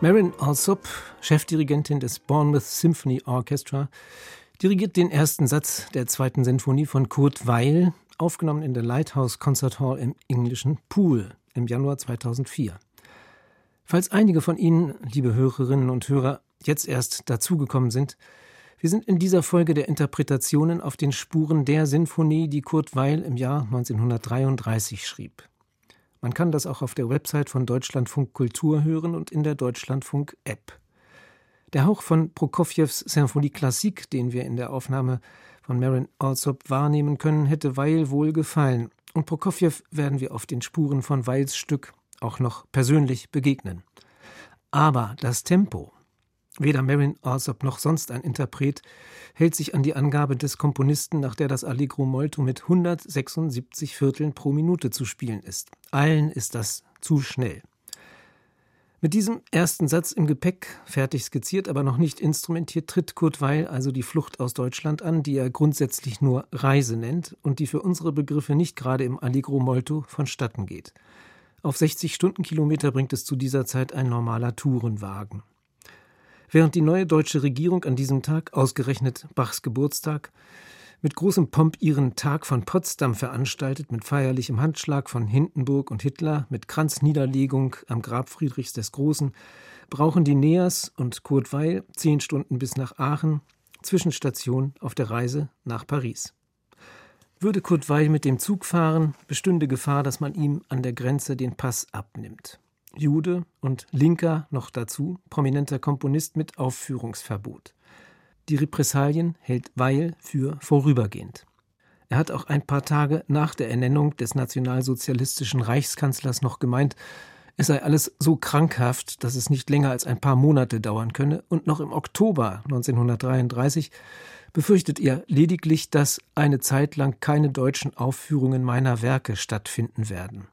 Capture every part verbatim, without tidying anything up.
Marin Alsop, Chefdirigentin des Bournemouth Symphony Orchestra, dirigiert den ersten Satz der zweiten Sinfonie von Kurt Weill, aufgenommen in der Lighthouse Concert Hall im englischen Poole im Januar zweitausendvier. Falls einige von Ihnen, liebe Hörerinnen und Hörer, jetzt erst dazugekommen sind, wir sind in dieser Folge der Interpretationen auf den Spuren der Sinfonie, die Kurt Weill im Jahr neunzehnhundertdreiunddreißig schrieb. Man kann das auch auf der Website von Deutschlandfunk Kultur hören und in der Deutschlandfunk-App. Der Hauch von Prokofjews Symphonie Classique, den wir in der Aufnahme von Marin Alsop wahrnehmen können, hätte Weill wohl gefallen. Und Prokofjew werden wir auf den Spuren von Weills Stück auch noch persönlich begegnen. Aber das Tempo, weder Marin Alsop noch sonst ein Interpret, hält sich an die Angabe des Komponisten, nach der das Allegro molto mit hundertsechsundsiebzig Vierteln pro Minute zu spielen ist. Allen ist das zu schnell. Mit diesem ersten Satz im Gepäck, fertig skizziert, aber noch nicht instrumentiert, tritt Kurt Weill also die Flucht aus Deutschland an, die er grundsätzlich nur Reise nennt und die für unsere Begriffe nicht gerade im Allegro molto vonstatten geht. Auf sechzig Stundenkilometer bringt es zu dieser Zeit ein normaler Tourenwagen. Während die neue deutsche Regierung an diesem Tag, ausgerechnet Bachs Geburtstag, mit großem Pomp ihren Tag von Potsdam veranstaltet, mit feierlichem Handschlag von Hindenburg und Hitler, mit Kranzniederlegung am Grab Friedrichs des Großen, brauchen die Neas und Kurt Weill zehn Stunden bis nach Aachen, Zwischenstation auf der Reise nach Paris. Würde Kurt Weill mit dem Zug fahren, bestünde Gefahr, dass man ihm an der Grenze den Pass abnimmt. Jude und Linker noch dazu, prominenter Komponist mit Aufführungsverbot. Die Repressalien hält Weill für vorübergehend. Er hat auch ein paar Tage nach der Ernennung des nationalsozialistischen Reichskanzlers noch gemeint, es sei alles so krankhaft, dass es nicht länger als ein paar Monate dauern könne, und noch im Oktober neunzehnhundertdreiunddreißig befürchtet er lediglich, dass eine Zeit lang keine deutschen Aufführungen meiner Werke stattfinden werden.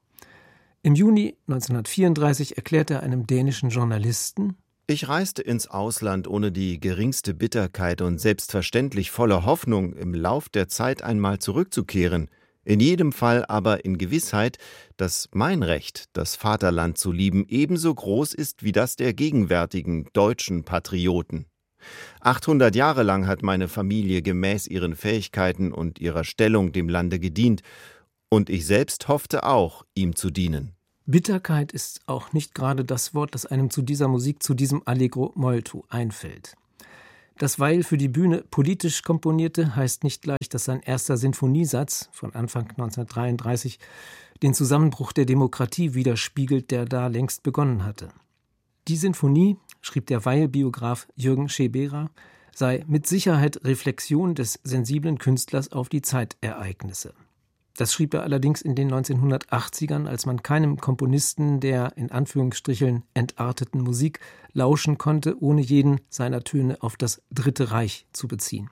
Im Juni neunzehnhundertvierunddreißig erklärte er einem dänischen Journalisten: Ich reiste ins Ausland ohne die geringste Bitterkeit und selbstverständlich voller Hoffnung, im Lauf der Zeit einmal zurückzukehren, in jedem Fall aber in Gewissheit, dass mein Recht, das Vaterland zu lieben, ebenso groß ist wie das der gegenwärtigen deutschen Patrioten. Achthundert Jahre lang hat meine Familie gemäß ihren Fähigkeiten und ihrer Stellung dem Lande gedient, und ich selbst hoffte auch, ihm zu dienen. Bitterkeit ist auch nicht gerade das Wort, das einem zu dieser Musik, zu diesem Allegro molto einfällt. Dass Weill für die Bühne politisch komponierte, heißt nicht gleich, dass sein erster Sinfoniesatz von Anfang neunzehnhundertdreiunddreißig den Zusammenbruch der Demokratie widerspiegelt, der da längst begonnen hatte. Die Sinfonie, schrieb der Weill-Biograf Jürgen Scheberer, sei mit Sicherheit Reflexion des sensiblen Künstlers auf die Zeitereignisse. Das schrieb er allerdings in den neunzehnhundertachtzigern, als man keinem Komponisten der in Anführungsstrichen entarteten Musik lauschen konnte, ohne jeden seiner Töne auf das Dritte Reich zu beziehen.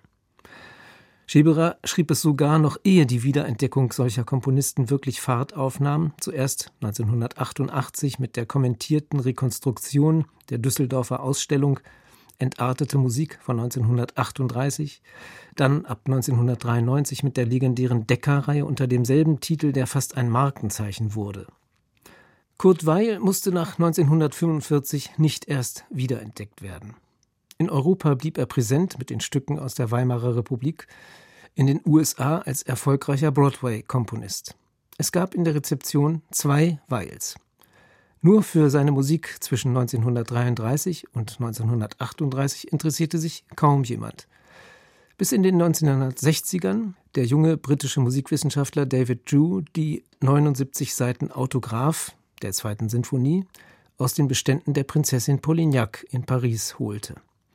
Scheberer schrieb es sogar noch, ehe die Wiederentdeckung solcher Komponisten wirklich Fahrt aufnahm, zuerst neunzehnhundertachtundachtzig mit der kommentierten Rekonstruktion der Düsseldorfer Ausstellung Entartete Musik von neunzehnhundertachtunddreißig, dann ab neunzehnhundertdreiundneunzig mit der legendären Decca-Reihe unter demselben Titel, der fast ein Markenzeichen wurde. Kurt Weill musste nach neunzehnhundertfünfundvierzig nicht erst wiederentdeckt werden. In Europa blieb er präsent mit den Stücken aus der Weimarer Republik, in den U S A als erfolgreicher Broadway-Komponist. Es gab in der Rezeption zwei Weills. Nur für seine Musik zwischen neunzehnhundertdreiunddreißig und neunzehnhundertachtunddreißig interessierte sich kaum jemand. Bis in den neunzehnhundertsechzigern der junge britische Musikwissenschaftler David Drew die neunundsiebzig Seiten Autograph der zweiten Sinfonie aus den Beständen der Prinzessin Polignac in Paris holte.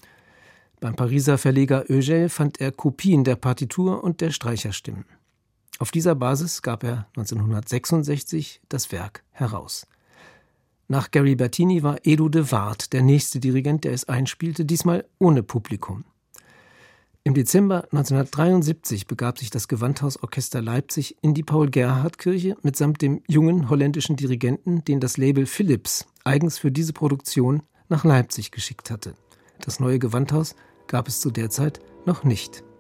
Beim Pariser Verleger Eugel fand er Kopien der Partitur und der Streicherstimmen. Auf dieser Basis gab er neunzehnhundertsechsundsechzig das Werk heraus. Nach Gary Bertini war Edo de Waard der nächste Dirigent, der es einspielte, diesmal ohne Publikum. Im Dezember neunzehnhundertdreiundsiebzig begab sich das Gewandhausorchester Leipzig in die Paul-Gerhardt-Kirche mitsamt dem jungen holländischen Dirigenten, den das Label Philips eigens für diese Produktion nach Leipzig geschickt hatte. Das neue Gewandhaus gab es zu der Zeit noch nicht.